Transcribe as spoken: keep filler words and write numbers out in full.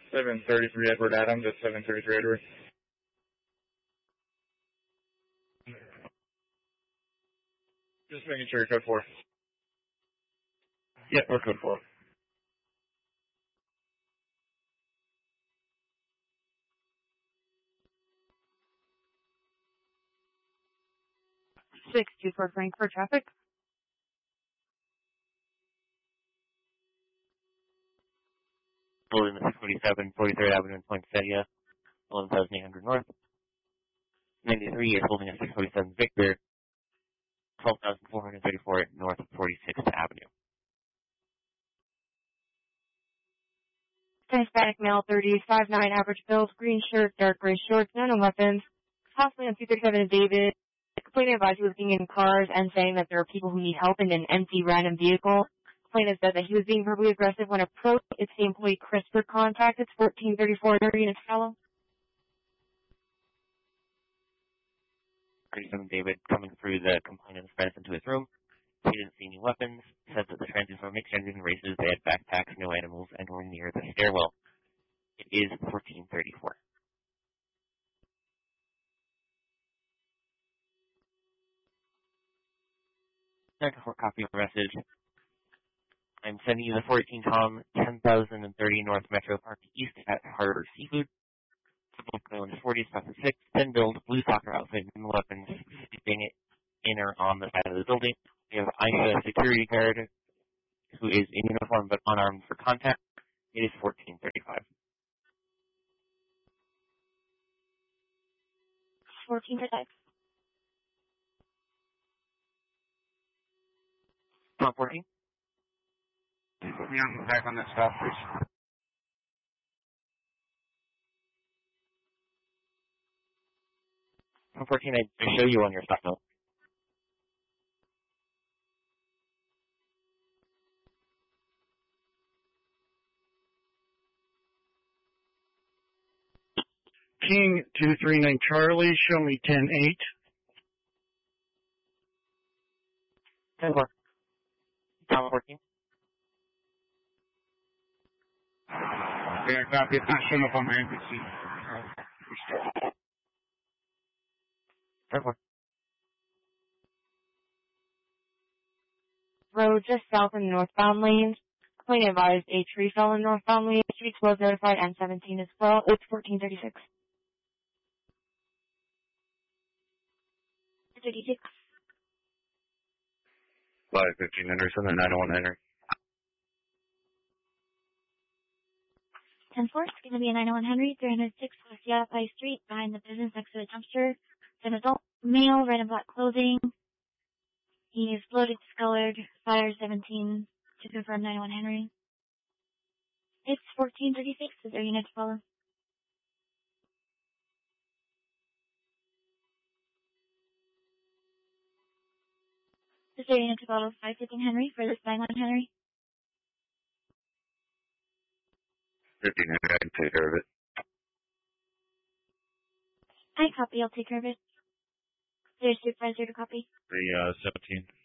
seven thirty-three Edward Adams at seven thirty-three Edward. Just making sure you're code four. Yep, we're code four. six two four Frankfurt traffic. Holding the six forty-seven, forty-third Avenue in Poinsettia, eleven thousand eight hundred North. ninety-three is holding at six forty-seven Victor, twelve thousand four hundred thirty-four North forty-sixth Avenue. Hispanic male, thirty, five nine, average build, green shirt, dark gray shorts, none on weapons. Possibly on two thirty-seven David. Complainant advised he was being in cars and saying that there are people who need help in an empty random vehicle. Complainant said that he was being verbally aggressive when approached. It's the employee CRISPR contact. It's fourteen thirty-four units follow. thirty-seven David coming through the complainant's fence into his room. He didn't see any weapons. Said that the transients were mixed genders and races. They had backpacks, no animals, and were near the stairwell. It is fourteen thirty-four. ninety-four copy of message. I'm sending you the fourteen Tom, ten thousand thirty North Metro Park East at Harbor Seafood. Known as forty, stop at six, thin build, blue soccer outfit, and weapons, sleeping in or on the side of the building. We have Aisha security guard, who is in uniform but unarmed for contact. It is fourteen thirty-five. fourteen thirty-five. Tom fourteen. Put me on back on that stop, please. Tom fourteen, I show you on your stop note. King two three nine Charlie, show me ten eight. ten four. Tom fourteen. Yeah, copy. It's not showing up on my N P C. ten four. Road just south in the northbound lanes. Complainant advised a tree fell in northbound lane. Street was notified and seventeen as well. It's fourteen thirty-six. thirty-six. five fifteen Henderson and nine oh one Henry. ten four, it's going to be a nine oh one Henry, three oh six West Yavapai Street, behind the business next to the dumpster. It's an adult male, red and black clothing. He is bloated, discolored, fire seventeen, to confirm nine oh one Henry. It's fourteen thirty-six, is there unit to follow? Is there unit to follow five fifteen Henry for this nine one Henry? fifteen Henry, I can take care of it. I copy, I'll take care of it. There's supervisor to copy. The, uh, seventeen.